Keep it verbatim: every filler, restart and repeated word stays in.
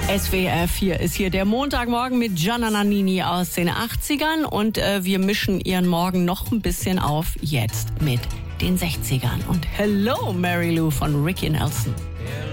S W R vier ist hier der Montagmorgen mit Gianna Nannini aus den achtzigern und äh, wir mischen ihren Morgen noch ein bisschen auf jetzt mit den sechzigern. Und Hello Mary Lou von Ricky Nelson.